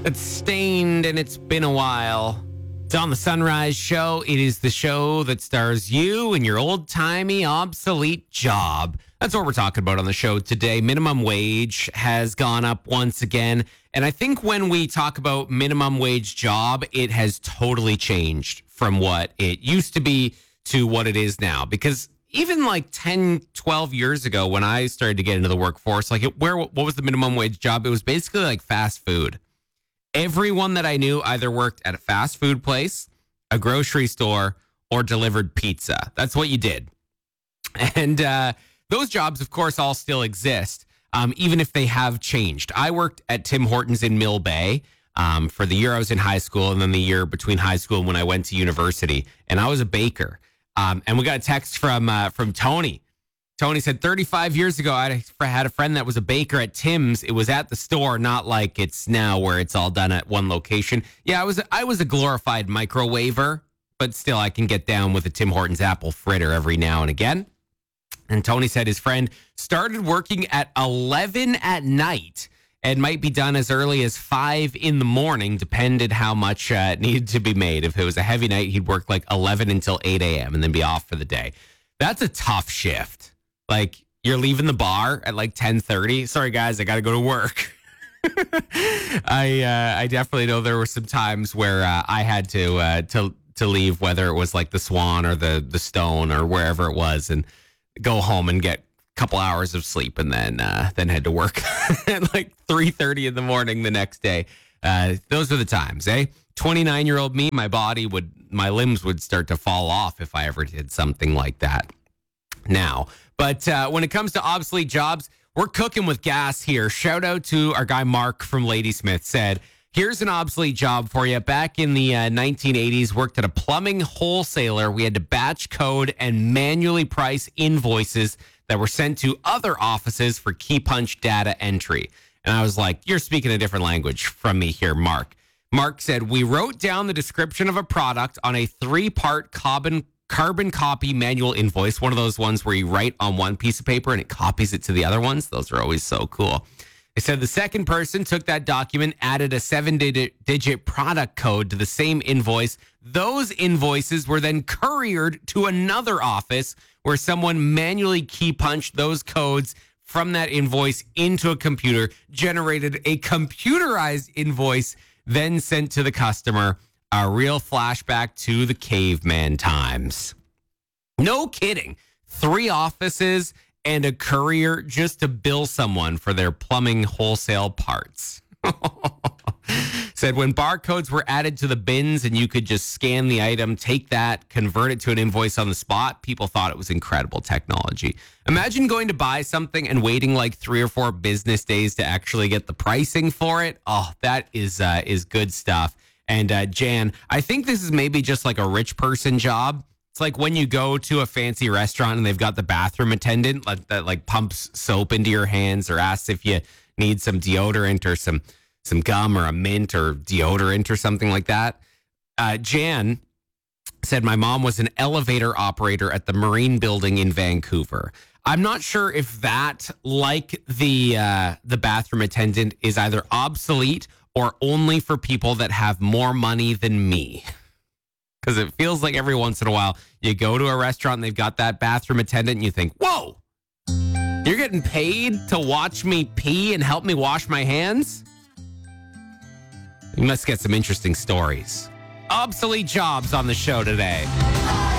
It's Stained, and it's been a while. It's on the Sunrise Show. It is the show that stars you and your old-timey, obsolete job. That's what we're talking about on the show today. Minimum wage has gone up once again. And I think when we talk about minimum wage job, it has totally changed from what it used to be to what it is now. Because even like 10, 12 years ago when I started to get into the workforce, what was the minimum wage job? It was basically like fast food. Everyone that I knew either worked at a fast food place, a grocery store, or delivered pizza. That's what you did. And those jobs, of course, all still exist, even if they have changed. I worked at Tim Hortons in Mill Bay for the year I was in high school, and then the year between high school and when I went to university. And I was a baker. And we got a text from Tony. Tony said 35 years ago, I had a friend that was a baker at Tim's. It was at the store, not like it's now where it's all done at one location. Yeah, I was a glorified microwaver, but still I can get down with a Tim Hortons apple fritter every now and again. And Tony said his friend started working at 11 at night and might be done as early as 5 in the morning, depended how much needed to be made. If it was a heavy night, he'd work like 11 until 8 a.m. and then be off for the day. That's a tough shift. Like, you're leaving the bar at like 10:30. Sorry, guys, I got to go to work. I definitely know there were some times where I had to leave, whether it was like the Swan or the Stone or wherever it was, and go home and get a couple hours of sleep, and then head to work at like 3:30 in the morning the next day. Those are the times, eh? 29-year-old me, my limbs would start to fall off if I ever did something like that now. But when it comes to obsolete jobs, we're cooking with gas here. Shout out to our guy Mark from Ladysmith. Said, here's an obsolete job for you. Back in the 1980s, worked at a plumbing wholesaler. We had to batch code and manually price invoices that were sent to other offices for key punch data entry. And I was like, you're speaking a different language from me here, Mark. Mark said, we wrote down the description of a product on a 3-part carbon copy manual invoice, one of those ones where you write on one piece of paper and it copies it to the other ones. Those are always so cool. They said the second person took that document, added a 7-digit product code to the same invoice. Those invoices were then couriered to another office where someone manually key punched those codes from that invoice into a computer, generated a computerized invoice, then sent to the customer. A real flashback to the caveman times. No kidding. 3 offices and a courier just to bill someone for their plumbing wholesale parts. Said when barcodes were added to the bins and you could just scan the item, take that, convert it to an invoice on the spot, people thought it was incredible technology. Imagine going to buy something and waiting like 3 or 4 business days to actually get the pricing for it. Oh, that is good stuff. And Jan, I think this is maybe just like a rich person job. It's like when you go to a fancy restaurant and they've got the bathroom attendant that like pumps soap into your hands or asks if you need some deodorant or some gum or a mint or deodorant or something like that. Jan said my mom was an elevator operator at the Marine Building in Vancouver. I'm not sure if that, like the bathroom attendant, is either obsolete or only for people that have more money than me. Because it feels like every once in a while, you go to a restaurant and they've got that bathroom attendant and you think, whoa, you're getting paid to watch me pee and help me wash my hands? You must get some interesting stories. Obsolete jobs on the show today.